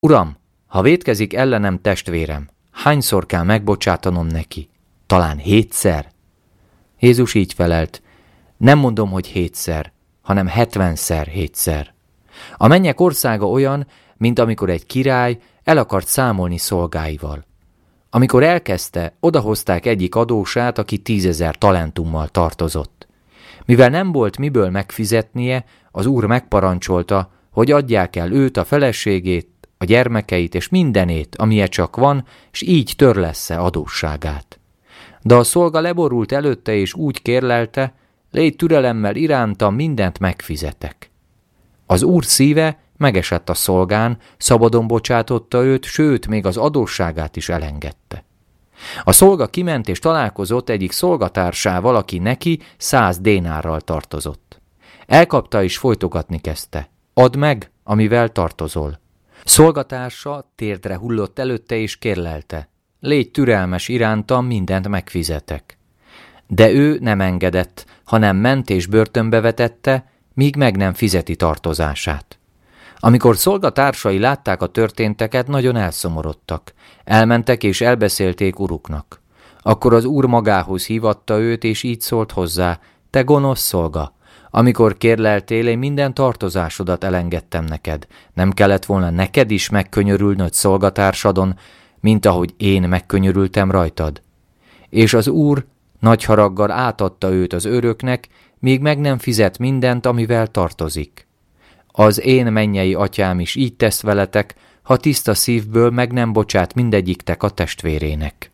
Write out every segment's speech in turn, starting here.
Uram, ha vétkezik ellenem testvérem, hányszor kell megbocsátanom neki? Talán 7-szer? Jézus így felelt, nem mondom, hogy 7-szer, hanem 70-szer 7-szer. A mennyek országa olyan, mint amikor egy király el akart számolni szolgáival. Amikor elkezdte, odahozták egyik adósát, aki 10 000 talentummal tartozott. Mivel nem volt miből megfizetnie, az úr megparancsolta, hogy adják el őt, a feleségét, a gyermekeit és mindenét, amilyen csak van, és így törlessze adósságát. De a szolga leborult előtte és úgy kérlelte, légy türelemmel irántam, mindent megfizetek. Az úr szíve megesett a szolgán, szabadon bocsátotta őt, sőt, még az adósságát is elengedte. A szolga kiment és találkozott egyik szolgatársával, aki neki 100 dénárral tartozott. Elkapta és folytogatni kezdte. Add meg, amivel tartozol. Szolgatársa térdre hullott előtte és kérlelte. Légy türelmes irántam, mindent megfizetek. De ő nem engedett, hanem ment és börtönbe vetette, míg meg nem fizeti tartozását. Amikor szolgatársai látták a történteket, nagyon elszomorodtak. Elmentek és elbeszélték uruknak. Akkor az úr magához hívatta őt, és így szólt hozzá, te gonosz szolga, amikor kérleltél, én minden tartozásodat elengedtem neked. Nem kellett volna neked is megkönyörülnöd szolgatársadon, mint ahogy én megkönyörültem rajtad? És az úr nagy haraggal átadta őt az őröknek, míg meg nem fizet mindent, amivel tartozik. Az én mennyei atyám is így tesz veletek, ha tiszta szívből meg nem bocsát mindegyiktek a testvérének.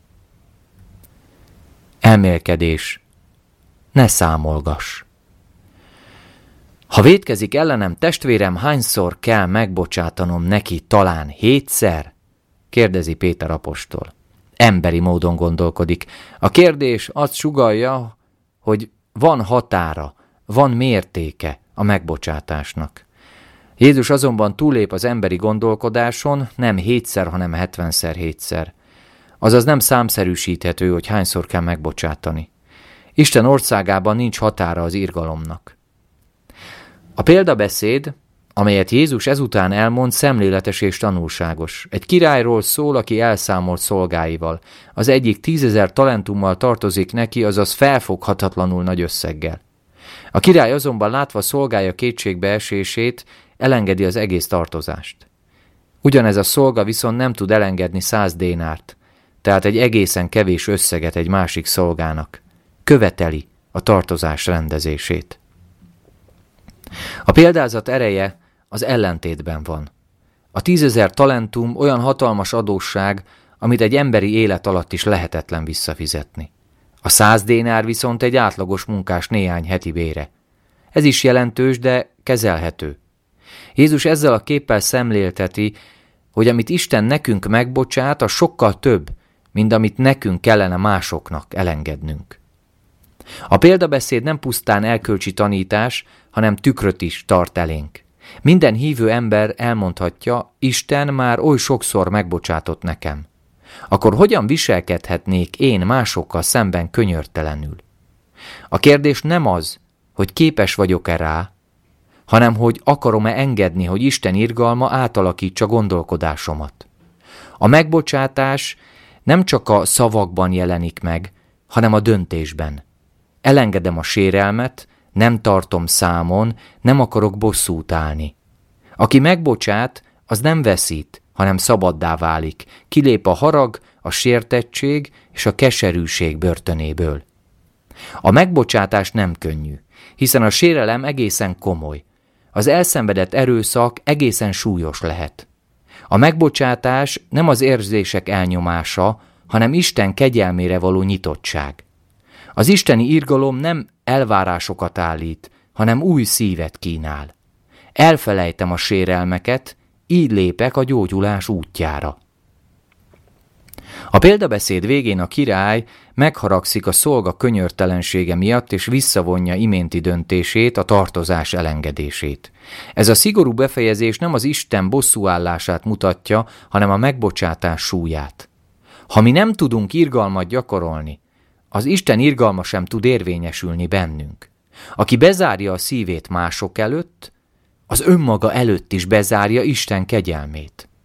Elmélkedés. Ne számolgass. Ha vétkezik ellenem testvérem, hányszor kell megbocsátanom neki, talán 7-szer? Kérdezi Péter apostol. Emberi módon gondolkodik. A kérdés azt sugallja, hogy van határa, van mértéke a megbocsátásnak. Jézus azonban túllép az emberi gondolkodáson, nem 7-szer, hanem 70-szer 7-szer. Azaz nem számszerűsíthető, hogy hányszor kell megbocsátani. Isten országában nincs határa az irgalomnak. A példabeszéd, amelyet Jézus ezután elmond, szemléletes és tanulságos. Egy királyról szól, aki elszámol szolgáival. Az egyik 10 000 talentummal tartozik neki, azaz felfoghatatlanul nagy összeggel. A király azonban látva szolgája kétségbeesését, elengedi az egész tartozást. Ugyanez a szolga viszont nem tud elengedni 100 dénárt, tehát egy egészen kevés összeget egy másik szolgának. Követeli a tartozás rendezését. A példázat ereje az ellentétben van. A 10 000 talentum olyan hatalmas adósság, amit egy emberi élet alatt is lehetetlen visszafizetni. A 100 dénár viszont egy átlagos munkás néhány heti bére. Ez is jelentős, de kezelhető. Jézus ezzel a képpel szemlélteti, hogy amit Isten nekünk megbocsát, az sokkal több, mint amit nekünk kellene másoknak elengednünk. A példabeszéd nem pusztán erkölcsi tanítás, hanem tükröt is tart elénk. Minden hívő ember elmondhatja, Isten már oly sokszor megbocsátott nekem. Akkor hogyan viselkedhetnék én másokkal szemben könyörtelenül? A kérdés nem az, hogy képes vagyok-e rá, hanem hogy akarom-e engedni, hogy Isten irgalma átalakítsa gondolkodásomat. A megbocsátás nem csak a szavakban jelenik meg, hanem a döntésben. Elengedem a sérelmet, nem tartom számon, nem akarok bosszút állni. Aki megbocsát, az nem veszít, hanem szabaddá válik, kilép a harag, a sértettség és a keserűség börtönéből. A megbocsátás nem könnyű, hiszen a sérelem egészen komoly. Az elszenvedett erőszak egészen súlyos lehet. A megbocsátás nem az érzések elnyomása, hanem Isten kegyelmére való nyitottság. Az isteni irgalom nem elvárásokat állít, hanem új szívet kínál. Elfelejtem a sérelmeket, így lépek a gyógyulás útjára. A példabeszéd végén a király megharagszik a szolga könyörtelensége miatt, és visszavonja iménti döntését, a tartozás elengedését. Ez a szigorú befejezés nem az Isten bosszúállását mutatja, hanem a megbocsátás súlyát. Ha mi nem tudunk irgalmat gyakorolni, az Isten irgalma sem tud érvényesülni bennünk. Aki bezárja a szívét mások előtt, az önmaga előtt is bezárja Isten kegyelmét.